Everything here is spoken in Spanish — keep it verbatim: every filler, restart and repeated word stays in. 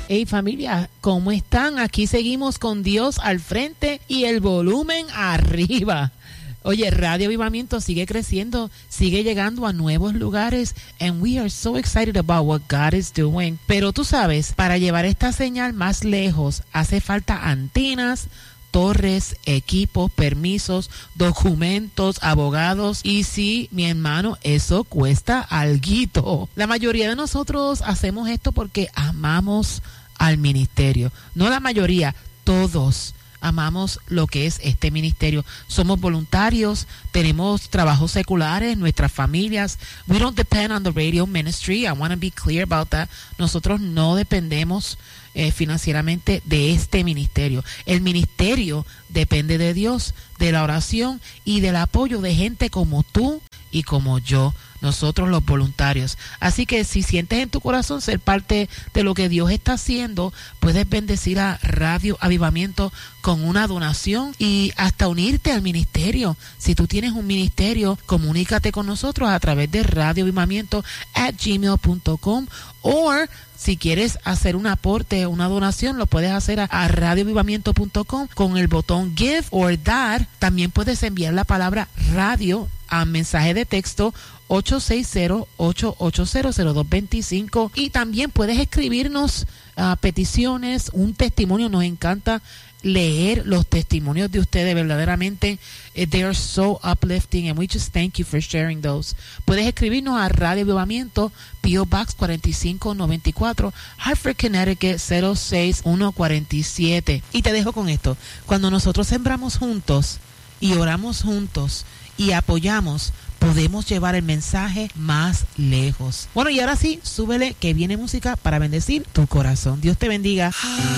Hey familia, ¿cómo están? Aquí seguimos con Dios al frente y el volumen arriba. Oye, Radio Avivamiento sigue creciendo, sigue llegando a nuevos lugares, and we are so excited about what God is doing. Pero tú sabes, para llevar esta señal más lejos hace falta antenas, torres, equipos, permisos, documentos, abogados. Y sí, mi hermano, eso cuesta alguito. La mayoría de nosotros hacemos esto porque amamos al ministerio. No la mayoría, todos amamos lo que es este ministerio. Somos voluntarios, tenemos trabajos seculares, nuestras familias. We don't depend on the radio ministry. I want to be clear about that. Nosotros no dependemos eh, financieramente de este ministerio. El ministerio depende de Dios, de la oración y del apoyo de gente como tú y como yo, nosotros los voluntarios. Así que si sientes en tu corazón ser parte de lo que Dios está haciendo, puedes bendecir a Radio Avivamiento con una donación y hasta unirte al ministerio. Si tú tienes un ministerio, comunícate con nosotros a través de radioavivamiento at gmail punto com, o si quieres hacer un aporte o una donación, lo puedes hacer a, a radioavivamiento punto com con el botón Give or Dar. También puedes enviar la palabra radio a mensaje de texto ocho seis cero, ocho ocho cero, cero dos dos cinco, y también puedes escribirnos uh, peticiones, un testimonio. Nos encanta leer los testimonios de ustedes, verdaderamente eh, they are so uplifting and we just thank you for sharing those. Puedes escribirnos a Radio Avivamiento, P O Box cuatro cinco nueve cuatro, Hartford, Connecticut cero seis uno cuatro siete. Y te dejo con esto: cuando nosotros sembramos juntos y oramos juntos y apoyamos, podemos llevar el mensaje más lejos. Bueno, y ahora sí, súbele que viene música para bendecir tu corazón. Dios te bendiga.